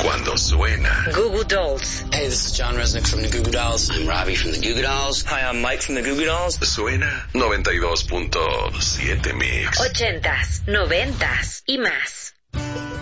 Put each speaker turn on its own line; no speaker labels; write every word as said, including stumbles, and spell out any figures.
cuando suena.
Goo Goo Dolls.
Hey, this is John Resnick from the Goo Goo Dolls.
I'm Robbie from the Goo Goo Dolls.
Hi, I'm Mike from the Goo Goo Dolls.
Suena noventa y dos punto siete Mix.
Ochentas, noventas y más.